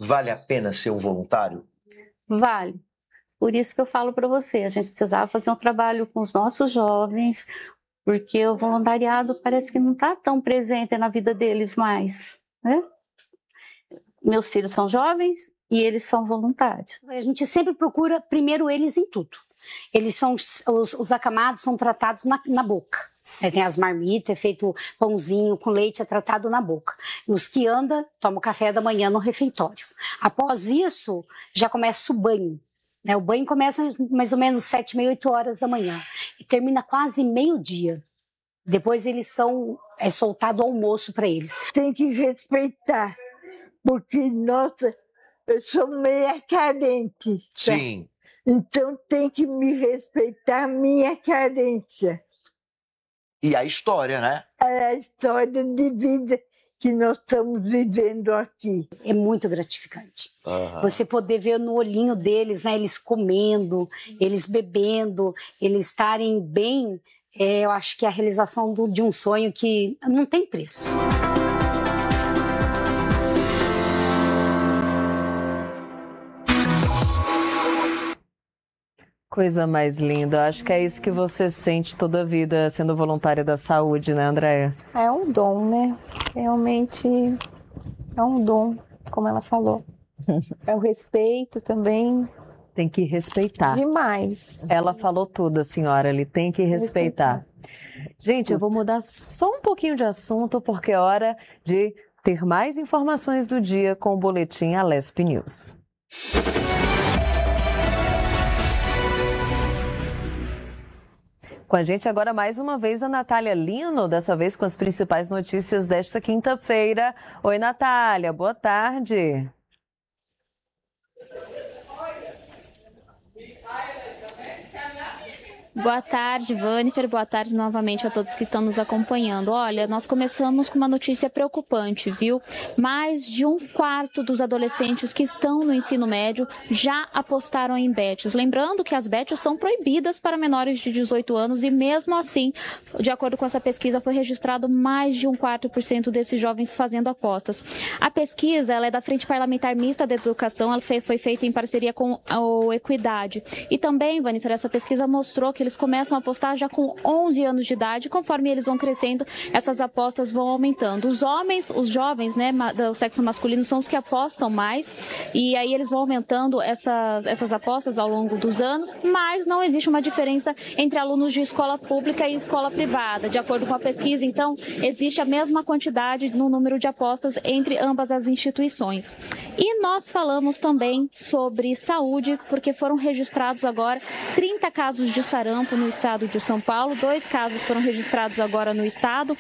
Vale a pena ser um voluntário? Vale. Por isso que eu falo para você, a gente precisava fazer um trabalho com os nossos jovens, porque o voluntariado parece que não está tão presente na vida deles mais, né? Meus filhos são jovens e eles são voluntários. A gente sempre procura primeiro eles em tudo. Eles são, os acamados são tratados na boca. Tem as marmitas, é feito pãozinho com leite, é tratado na boca. E os que andam, tomam café da manhã no refeitório. Após isso, já começa o banho. O banho começa mais ou menos 7, 8 horas da manhã e termina quase meio-dia. Depois eles é soltado o almoço para eles. Tem que respeitar, porque, nossa, eu sou meia carente. Tá? Sim. Então tem que me respeitar a minha carência. E a história, né? É a história de vida que nós estamos vivendo aqui. É muito gratificante. Uhum. Você poder ver no olhinho deles, né, eles comendo, eles bebendo, eles estarem bem, eu acho que é a realização de um sonho que não tem preço. Coisa mais linda. Acho que é isso que você sente toda a vida sendo voluntária da saúde, né, Andréia? É um dom, né? Realmente é um dom, como ela falou. É o respeito também. Tem que respeitar. Demais. Ela falou tudo, a senhora, ele tem que respeitar. Gente, eu vou mudar só um pouquinho de assunto, porque é hora de ter mais informações do dia com o boletim Alesp News. Com a gente agora mais uma vez a Natália Lino, dessa vez com as principais notícias desta quinta-feira. Oi, Natália, boa tarde. Boa tarde, Vânifer. Boa tarde novamente a todos que estão nos acompanhando. Olha, nós começamos com uma notícia preocupante, viu? Mais de 1/4 dos adolescentes que estão no ensino médio já apostaram em bets. Lembrando que as bets são proibidas para menores de 18 anos e mesmo assim, de acordo com essa pesquisa, foi registrado mais de 1/4% desses jovens fazendo apostas. A pesquisa ela é da Frente Parlamentar Mista da Educação, ela foi feita em parceria com a Equidade. E também, Vânifer, essa pesquisa mostrou que eles começam a apostar já com 11 anos de idade. Conforme eles vão crescendo, essas apostas vão aumentando. Os homens, os jovens, né, do sexo masculino são os que apostam mais e aí eles vão aumentando essas apostas ao longo dos anos, mas não existe uma diferença entre alunos de escola pública e escola privada. De acordo com a pesquisa, então, existe a mesma quantidade no número de apostas entre ambas as instituições. E nós falamos também sobre saúde, porque foram registrados agora 30 casos de sarampo no estado de São Paulo. 2 casos foram registrados agora no estado.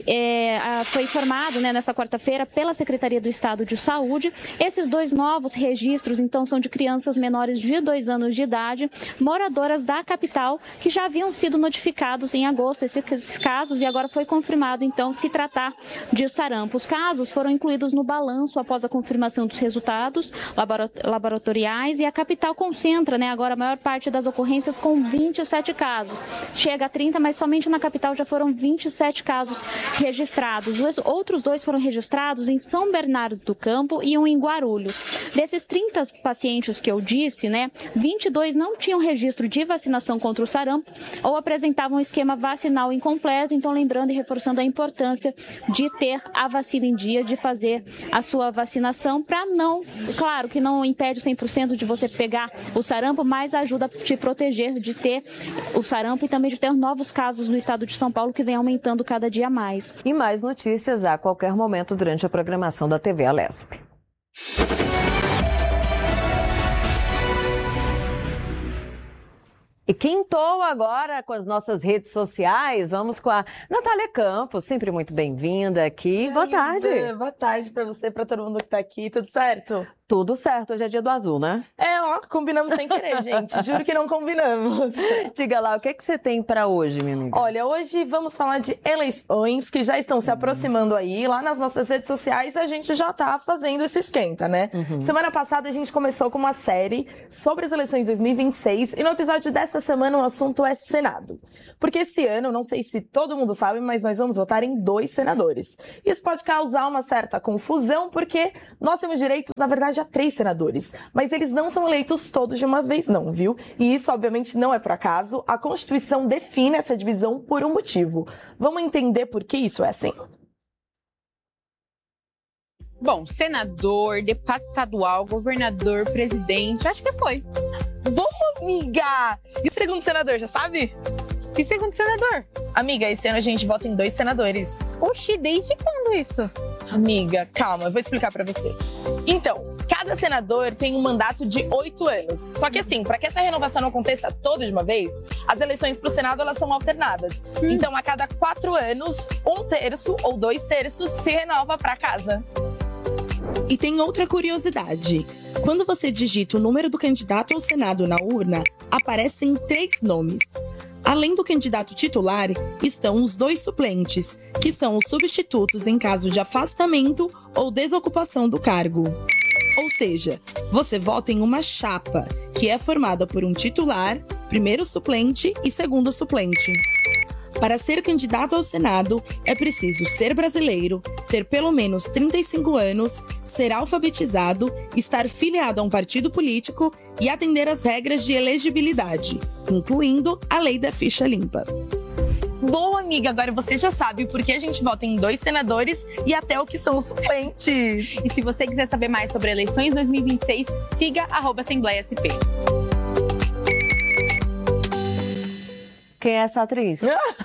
Foi informado, né, nessa quarta-feira pela Secretaria do Estado de Saúde. Esses 2 novos registros, então, são de crianças menores de 2 anos de idade, moradoras da capital, que já haviam sido notificados em agosto esses casos e agora foi confirmado, então, se tratar de sarampo. Os casos foram incluídos no balanço após a confirmação dos resultados laboratoriais e a capital concentra, né, agora a maior parte das ocorrências com 27 casos. Chega a 30, mas somente na capital já foram 27 casos registrados. Os outros 2 foram registrados em São Bernardo do Campo e um em Guarulhos. Desses 30 pacientes que eu disse, né, 22 não tinham registro de vacinação contra o sarampo ou apresentavam um esquema vacinal incompleto. Então, lembrando e reforçando a importância de ter a vacina em dia, de fazer a sua vacinação para não, claro que não impede 100% de você pegar o sarampo, mas ajuda a te proteger de ter o sarampo e também de ter novos casos no estado de São Paulo que vem aumentando cada dia mais. E mais notícias a qualquer momento durante a programação da TV Alesp. E quintou agora com as nossas redes sociais, vamos com a Natália Campos, sempre muito bem-vinda aqui. Boa tarde. Boa tarde para você, para todo mundo que tá aqui, tudo certo? Tudo certo, hoje é dia do azul, né? Combinamos sem querer, gente, juro que não combinamos. Diga lá, o que é que você tem para hoje, minha amiga? Olha, hoje vamos falar de eleições que já estão se aproximando aí, lá nas nossas redes sociais a gente já tá fazendo esse esquenta, né? Semana passada a gente começou com uma série sobre as eleições 2026 e no episódio dessa semana o assunto é Senado. Porque esse ano, não sei se todo mundo sabe, mas nós vamos votar em 2 senadores. Isso pode causar uma certa confusão porque nós temos direitos, na verdade, verdade, há 3 senadores. Mas eles não são eleitos todos de uma vez, não, viu? E isso, obviamente, não é por acaso. A Constituição define essa divisão por um motivo. Vamos entender por que isso é assim? Bom, senador, deputado estadual, governador, presidente, acho que foi. Boa, amiga! E o segundo senador, já sabe? E segundo senador? Amiga, esse ano a gente vota em 2 senadores. Oxi, desde quando isso? Amiga, calma, eu vou explicar pra você. Então, cada senador tem um mandato de 8 anos. Só que assim, para que essa renovação não aconteça toda de uma vez, as eleições pro Senado elas são alternadas. Então, a cada 4 anos, 1/3 ou 2/3 se renova pra casa. E tem outra curiosidade. Quando você digita o número do candidato ao Senado na urna, aparecem 3 nomes. Além do candidato titular, estão os 2 suplentes, que são os substitutos em caso de afastamento ou desocupação do cargo. Ou seja, você vota em uma chapa, que é formada por um titular, primeiro suplente e segundo suplente. Para ser candidato ao Senado, é preciso ser brasileiro, ter pelo menos 35 anos, ser alfabetizado, estar filiado a um partido político e atender às regras de elegibilidade, incluindo a lei da ficha limpa. Boa, amiga, agora você já sabe por que a gente vota em 2 senadores e até o que são os suplentes. E se você quiser saber mais sobre eleições 2026, siga @AssembleiaSP. Quem é essa atriz?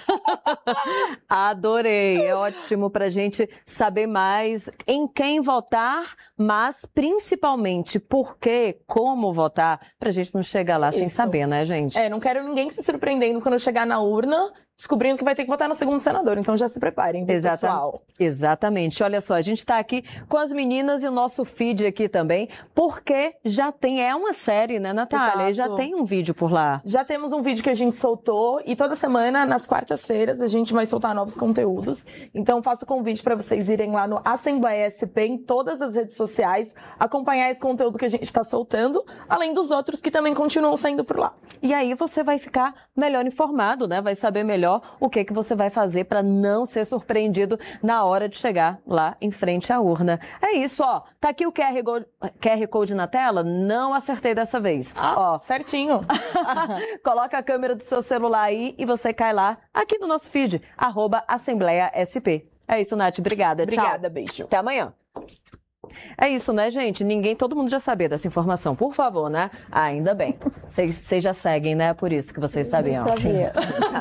Adorei, é ótimo pra gente saber mais em quem votar, mas principalmente por que, como votar, pra gente não chegar lá sem saber, né, gente? Não quero ninguém se surpreendendo quando chegar na urna, descobrindo que vai ter que votar no segundo senador, então já se preparem, viu, pessoal? Exatamente, olha só, a gente tá aqui com as meninas e o nosso feed aqui também, porque já tem, é uma série, né, Natália? Exato. Já tem um vídeo por lá. Já temos um vídeo que a gente soltou e toda semana, nas quartas-feiras, a gente vai soltar novos conteúdos. Então, faço o convite para vocês irem lá no Assembleia SP em todas as redes sociais, acompanhar esse conteúdo que a gente está soltando, além dos outros que também continuam saindo por lá. E aí você vai ficar melhor informado, né? Vai saber melhor o que você vai fazer para não ser surpreendido na hora de chegar lá em frente à urna. É isso, ó. Tá aqui o QR Code na tela? Não acertei dessa vez. Ó, certinho. Coloca a câmera do seu celular aí e você cai lá, aqui no nosso feed, @AssembleiaSP. É isso, Nath. Obrigada. Obrigada, tchau. beijo. Até amanhã. É isso, né, gente? Todo mundo já sabia dessa informação. Por favor, né? Ainda bem. Vocês já seguem, né? Por isso que vocês sabiam. Sabia.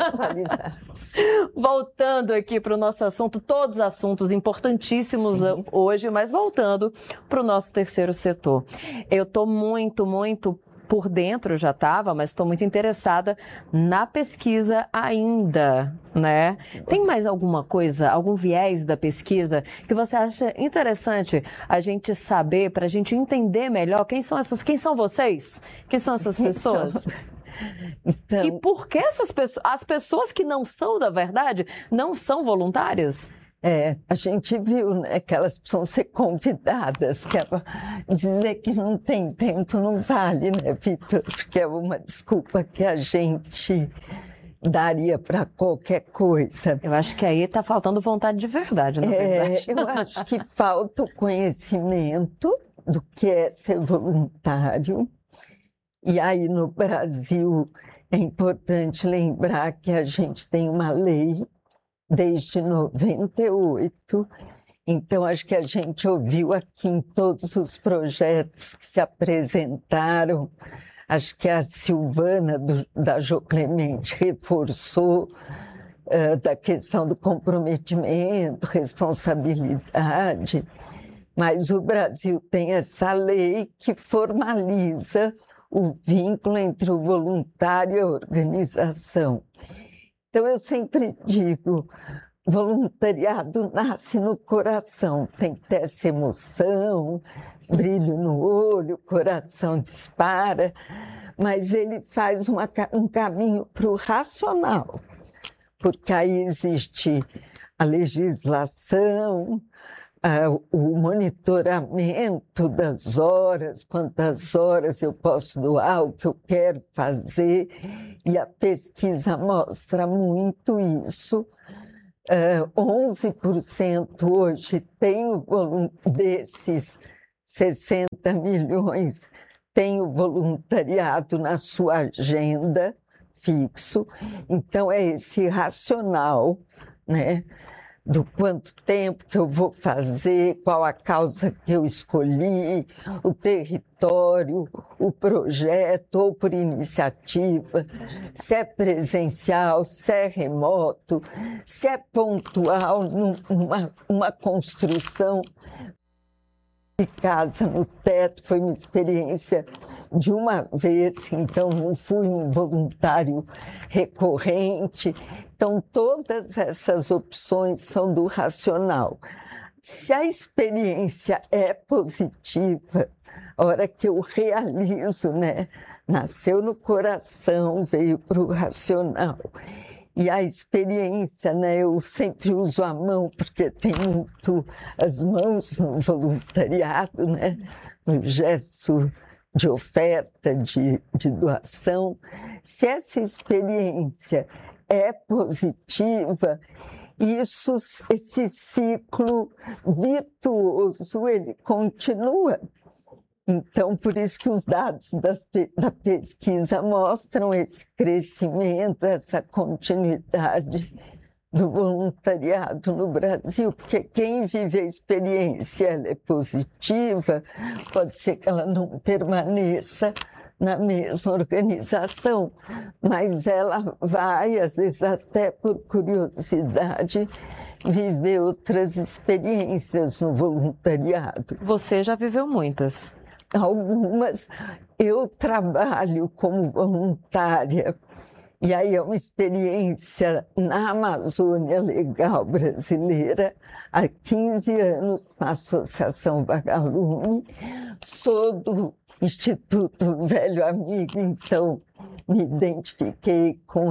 Voltando aqui para o nosso assunto, todos os assuntos importantíssimos hoje, mas voltando para o nosso terceiro setor. Eu estou muito por dentro, já estava, mas estou muito interessada na pesquisa ainda, né? Tem mais alguma coisa, algum viés da pesquisa que você acha interessante a gente saber, para a gente entender melhor quem são vocês? Quem são essas pessoas? Então, e por que as pessoas que não são da verdade não são voluntárias? A gente viu, né, que elas precisam ser convidadas, que dizer que não tem tempo não vale, né, Vitor? Porque é uma desculpa que a gente daria para qualquer coisa. Eu acho que aí está faltando vontade de verdade, na verdade. Eu acho que falta o conhecimento do que é ser voluntário. E aí no Brasil é importante lembrar que a gente tem uma lei desde 98, então acho que a gente ouviu aqui em todos os projetos que se apresentaram, acho que a Silvana da Jô Clemente reforçou da questão do comprometimento, responsabilidade, mas o Brasil tem essa lei que formaliza o vínculo entre o voluntário e a organização. Então, eu sempre digo, voluntariado nasce no coração, tem que ter essa emoção, brilho no olho, o coração dispara, mas ele faz um caminho para o racional, porque aí existe a legislação, o monitoramento das horas, quantas horas eu posso doar, o que eu quero fazer, e a pesquisa mostra muito isso. 11% hoje tem desses 60 milhões tem o voluntariado na sua agenda fixo, então é esse racional, né, do quanto tempo que eu vou fazer, qual a causa que eu escolhi, o território, o projeto ou por iniciativa, se é presencial, se é remoto, se é pontual, uma construção de casa no teto, foi uma experiência de uma vez, então não fui um voluntário recorrente. Então, todas essas opções são do racional. Se a experiência é positiva, a hora que eu realizo, né, nasceu no coração, veio para o racional. E a experiência, né, eu sempre uso a mão, porque tem muito as mãos no voluntariado, né, no gesto de oferta, de doação. Se essa experiência é positiva, esse ciclo virtuoso, ele continua. Então, por isso que os dados da pesquisa mostram esse crescimento, essa continuidade do voluntariado no Brasil, porque quem vive a experiência ela é positiva, pode ser que ela não permaneça na mesma organização, mas ela vai, às vezes até por curiosidade, viver outras experiências no voluntariado. Você já viveu muitas? Algumas. Eu trabalho como voluntária, e aí é uma experiência na Amazônia Legal Brasileira, há 15 anos, na Associação Vagalume. Sou do Instituto Velho Amigo, então me identifiquei com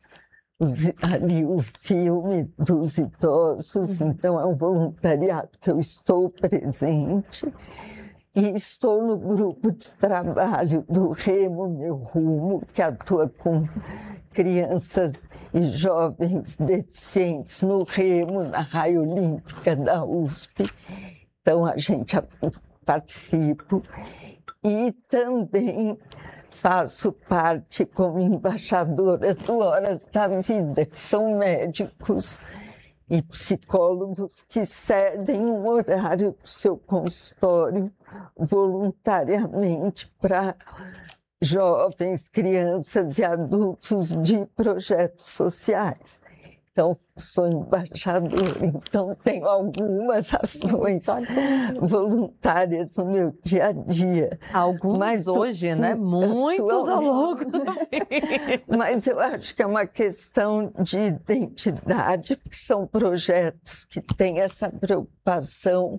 ali o filme dos idosos, então é um voluntariado que eu estou presente. E estou no grupo de trabalho do Remo Meu Rumo, que atua com crianças e jovens deficientes no Remo, na Raia Olímpica da USP. Então, a gente participa. E também faço parte como embaixadora do Horas da Vida, que são médicos e psicólogos que cedem um horário do seu consultório voluntariamente para jovens, crianças e adultos de projetos sociais. Então, sou embaixadora, então tenho algumas ações voluntárias no meu dia a dia. Alguns mas hoje, né? Muitos ao longo do Mas eu acho que é uma questão de identidade, porque são projetos que têm essa preocupação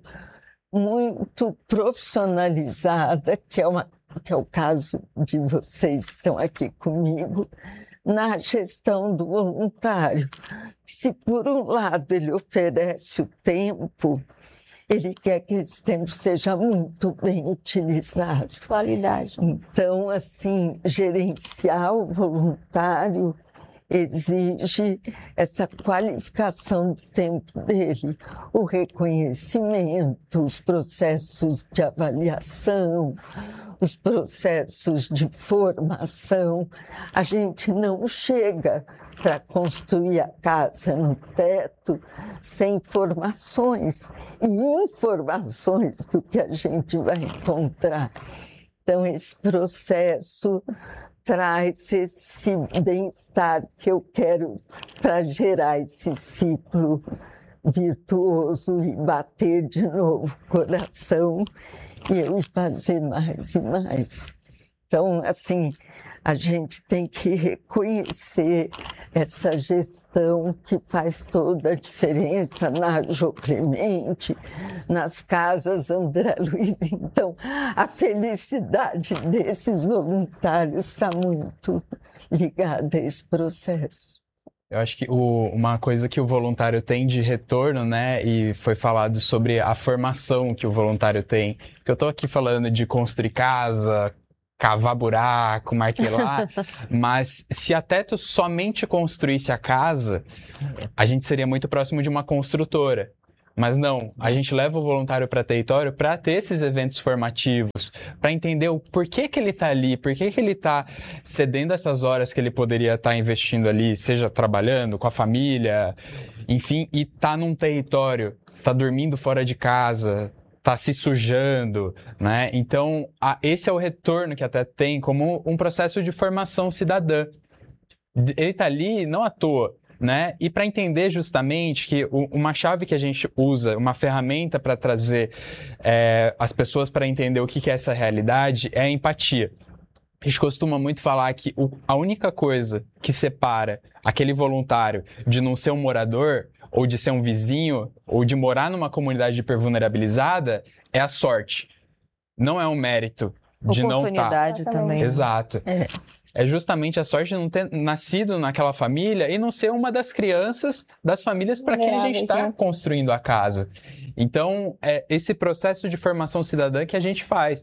muito profissionalizada, que é o caso de vocês que estão aqui comigo, na gestão do voluntário. Se por um lado ele oferece o tempo, ele quer que esse tempo seja muito bem utilizado. Qualidade. Então, assim, gerenciar o voluntário exige essa qualificação do tempo dele, o reconhecimento, os processos de avaliação, os processos de formação. A gente não chega para construir a casa no teto sem formações e informações do que a gente vai encontrar. Então, esse processo traz esse bem-estar que eu quero para gerar esse ciclo virtuoso e bater de novo o coração e eu fazer mais e mais. Então, assim, a gente tem que reconhecer essa gestão que faz toda a diferença na Jô Clemente, nas casas André Luiz. Então, a felicidade desses voluntários está muito ligada a esse processo. Eu acho que uma coisa que o voluntário tem de retorno, né, e foi falado sobre a formação que o voluntário tem, porque eu estou aqui falando de construir casa, cavar buraco, martelar, mas se a Teto somente construísse a casa, a gente seria muito próximo de uma construtora. Mas não, a gente leva o voluntário para território para ter esses eventos formativos, para entender o porquê que ele está ali, por que ele está cedendo essas horas que ele poderia estar investindo ali, seja trabalhando com a família, enfim, e tá num território, tá dormindo fora de casa, tá se sujando, né? Então, esse é o retorno que até tem como um processo de formação cidadã. Ele está ali não à toa, né? E para entender justamente que uma chave que a gente usa, uma ferramenta para trazer as pessoas para entender o que é essa realidade é a empatia. A gente costuma muito falar que a única coisa que separa aquele voluntário de não ser um morador, ou de ser um vizinho, ou de morar numa comunidade hipervulnerabilizada, é a sorte. Não é um mérito de não estar. Oportunidade também. Exato. É justamente a sorte de não ter nascido naquela família e não ser uma das crianças das famílias para quem a gente está construindo a casa. Então, é esse processo de formação cidadã que a gente faz.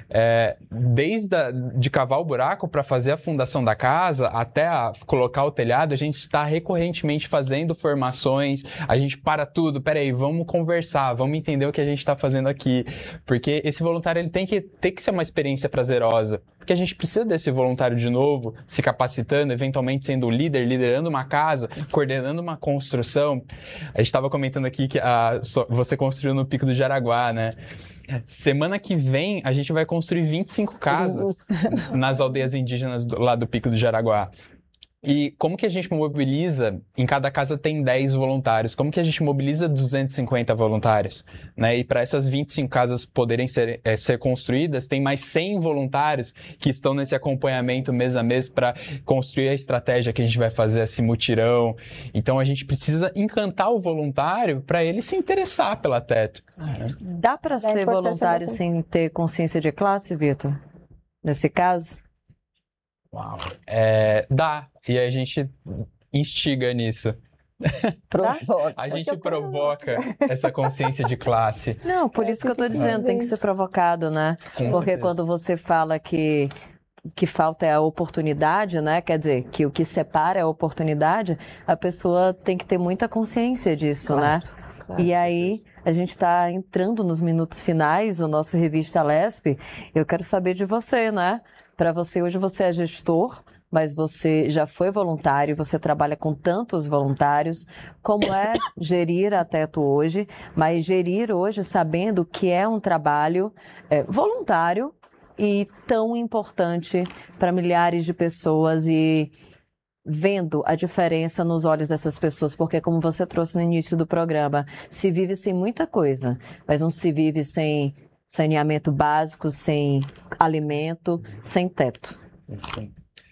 Desde de cavar o buraco para fazer a fundação da casa, até colocar o telhado, a gente está recorrentemente fazendo formações, a gente para tudo, peraí, vamos conversar, vamos entender o que a gente está fazendo aqui. Porque esse voluntário ele tem que ser uma experiência prazerosa. Porque a gente precisa desse voluntário de novo, se capacitando, eventualmente sendo líder, liderando uma casa, coordenando uma construção. A gente estava comentando aqui que você construiu no Pico do Jaraguá, né? Semana que vem a gente vai construir 25 casas nas aldeias indígenas lá do Pico do Jaraguá. E como que a gente mobiliza, em cada casa tem 10 voluntários, como que a gente mobiliza 250 voluntários? Né? E para essas 25 casas poderem ser construídas, tem mais 100 voluntários que estão nesse acompanhamento mês a mês para construir a estratégia que a gente vai fazer, esse mutirão. Então a gente precisa encantar o voluntário para ele se interessar pela Teto. Dá para ser voluntário sem ter consciência de classe, Vitor? Nesse caso? Uau. Dá, e a gente instiga nisso. A gente provoca essa consciência de classe. Não, por isso que eu estou dizendo, tem que ser provocado, né? Porque quando você fala que falta é a oportunidade, né? Quer dizer, que o que separa é a oportunidade, a pessoa tem que ter muita consciência disso, né? Claro. E aí, a gente está entrando nos minutos finais do nosso Revista Lesp. Eu quero saber de você, né? Para você, hoje você é gestor, mas você já foi voluntário, você trabalha com tantos voluntários. Como é gerir a Teto hoje, mas gerir hoje sabendo que é um trabalho voluntário e tão importante para milhares de pessoas e vendo a diferença nos olhos dessas pessoas, porque como você trouxe no início do programa, se vive sem muita coisa, mas não se vive sem saneamento básico, sem alimento, sem teto. Sim.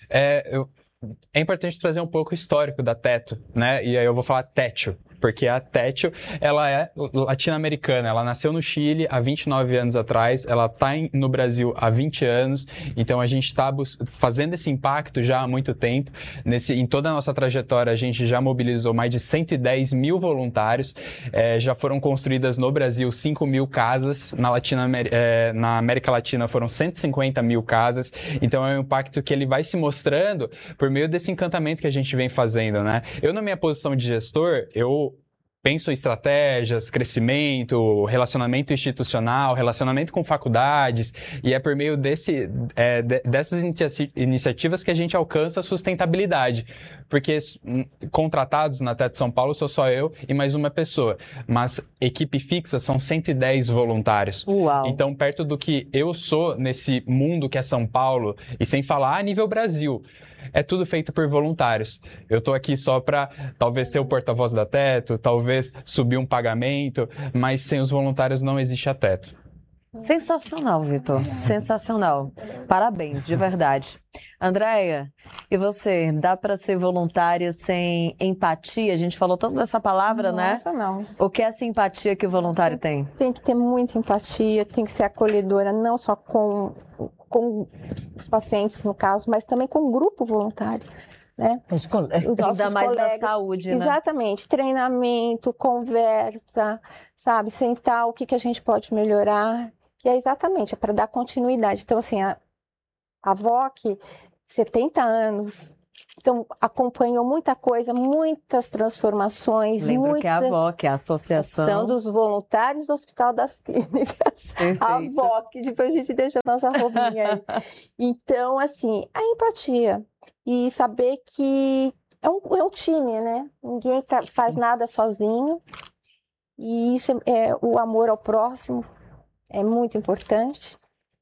É importante trazer um pouco o histórico da Teto, né? E aí eu vou falar Tétio, porque a Tétio, ela é latino-americana, ela nasceu no Chile há 29 anos atrás, ela está no Brasil há 20 anos, então a gente está fazendo esse impacto já há muito tempo. Em toda a nossa trajetória, a gente já mobilizou mais de 110 mil voluntários, já foram construídas no Brasil 5 mil casas, na América Latina foram 150 mil casas, então é um impacto que ele vai se mostrando por meio desse encantamento que a gente vem fazendo, né? Eu, na minha posição de gestor, eu penso em estratégias, crescimento, relacionamento institucional, relacionamento com faculdades, e é por meio dessas iniciativas que a gente alcança a sustentabilidade. Porque contratados na Teto São Paulo sou só eu e mais uma pessoa, mas equipe fixa são 110 voluntários. Uau. Então, perto do que eu sou nesse mundo que é São Paulo, e sem falar a nível Brasil, é tudo feito por voluntários. Eu estou aqui só para talvez ser o porta-voz da Teto, talvez subir um pagamento, mas sem os voluntários não existe a Teto. Sensacional, Vitor. Sensacional. Parabéns, de verdade. Andréia, e você? Dá para ser voluntária sem empatia? A gente falou tanto dessa palavra, Nossa, né? Não. O que é essa empatia que o voluntário tem? Tem que ter muita empatia, tem que ser acolhedora, não só com os pacientes, no caso, mas também com o grupo voluntário. Né? Os ainda mais colegas. da saúde, né? Exatamente. Treinamento, conversa, sabe? Sentar o que a gente pode melhorar. E é exatamente, é para dar continuidade. Então, assim, a VOC, 70 anos, Então, acompanhou muita coisa, muitas transformações. Lembro que é a VOC, a Associação... São dos Voluntários do Hospital das Clínicas. Perfeito. A VOC, depois a gente deixa a nossa roupinha aí. Então, assim, a empatia. E saber que é um time, né? Ninguém faz nada sozinho. E isso é o amor ao próximo. É muito importante.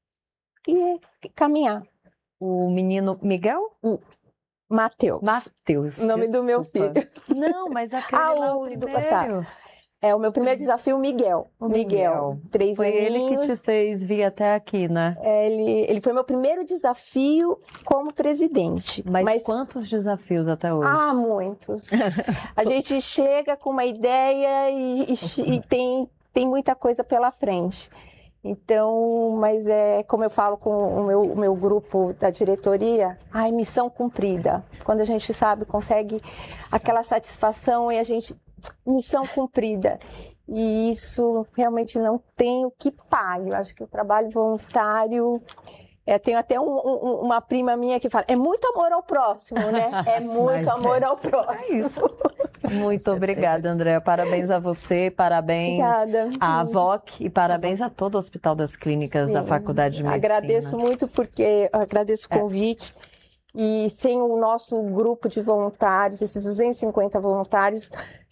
E caminhar. O menino Miguel? Matheus. O nome do meu filho. Não, mas aquele lá, o primeiro. É o meu primeiro desafio, Miguel. Miguel. 3 Foi aninhos. ele que te fez vir até aqui, né? Ele foi meu primeiro desafio como presidente. Mas quantos desafios até hoje? Ah, muitos. A gente chega com uma ideia e tem muita coisa pela frente. Então, mas como eu falo com o meu grupo da diretoria, missão cumprida. Quando a gente sabe, consegue aquela satisfação e a gente, missão cumprida. E isso realmente não tem o que pague. Eu acho que o trabalho voluntário, tenho até uma prima minha que fala, é muito amor ao próximo, né? É muito amor ao próximo. É isso. Muito obrigada, Andréa. Parabéns a você, parabéns à VOC e parabéns a todo o Hospital das Clínicas da Faculdade de Medicina. Agradeço muito porque agradeço o convite. E sem o nosso grupo de voluntários, esses 250 voluntários,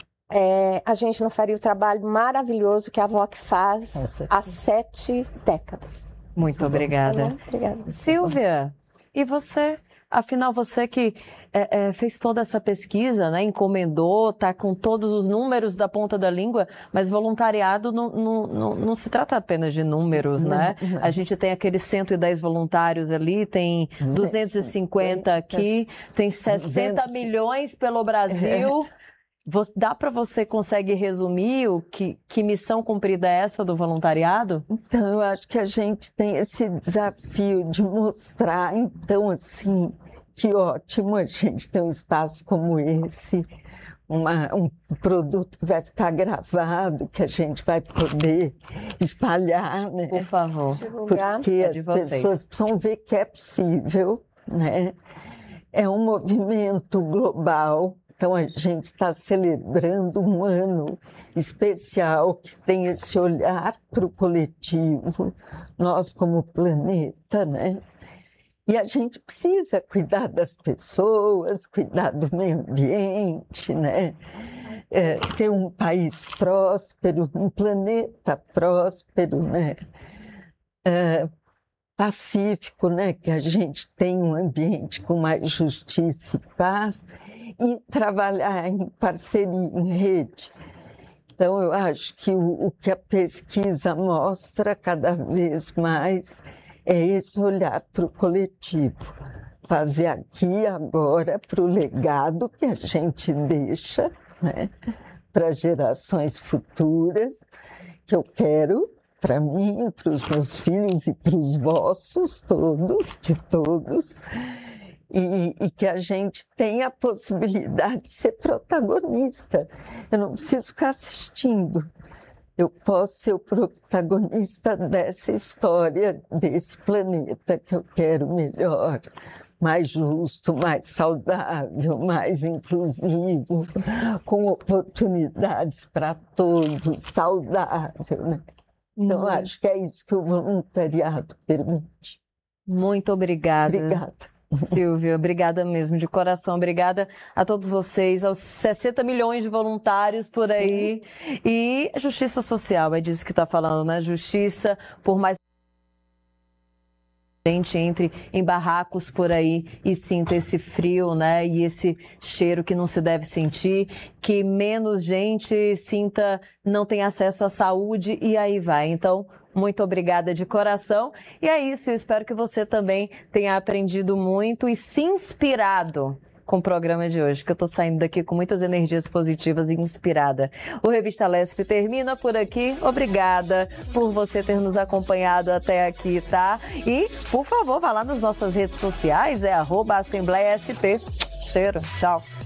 a gente não faria o trabalho maravilhoso que a VOC faz há 7 décadas. Muito obrigada. Obrigada. Silvia, e você? Afinal, você que fez toda essa pesquisa, né, encomendou, está com todos os números da ponta da língua, mas voluntariado não se trata apenas de números, né? Não. A gente tem aqueles 110 voluntários ali, tem 250 aqui, tem 60 milhões pelo Brasil. Dá para você conseguir resumir que missão cumprida é essa do voluntariado? Então, eu acho que a gente tem esse desafio de mostrar, então, assim, que ótimo a gente ter um espaço como esse, um produto que vai ficar gravado, que a gente vai poder espalhar, né? Por favor. Porque as pessoas precisam ver que é possível, né? É um movimento global. Então, a gente está celebrando um ano especial que tem esse olhar para o coletivo, nós como planeta, né? E a gente precisa cuidar das pessoas, cuidar do meio ambiente, né? Ter um país próspero, um planeta próspero, né? Pacífico, né? Que a gente tenha um ambiente com mais justiça e paz. E trabalhar em parceria, em rede. Então, eu acho que o que a pesquisa mostra cada vez mais é esse olhar para o coletivo. Fazer aqui, agora, para o legado que a gente deixa, né, para gerações futuras, que eu quero para mim, para os meus filhos e para os vossos, de todos. E que a gente tenha a possibilidade de ser protagonista. Eu não preciso ficar assistindo. Eu posso ser o protagonista dessa história, desse planeta que eu quero melhor, mais justo, mais saudável, mais inclusivo, com oportunidades para todos, saudável, né? Então, acho que é isso que o voluntariado permite. Muito obrigada. Obrigada. Silvia, obrigada mesmo, de coração, obrigada a todos vocês, aos 60 milhões de voluntários por aí. E justiça social, é disso que está falando, né? Justiça por mais gente entre em barracos por aí e sinta esse frio, né? E esse cheiro que não se deve sentir, que menos gente sinta, não tem acesso à saúde e aí vai. Então, muito obrigada de coração. E é isso, eu espero que você também tenha aprendido muito e se inspirado com o programa de hoje, que eu estou saindo daqui com muitas energias positivas e inspirada. O Revista Lesp termina por aqui. Obrigada por você ter nos acompanhado até aqui, tá? E, por favor, vá lá nas nossas redes sociais, @AssembleiaSP. Cheiro, tchau.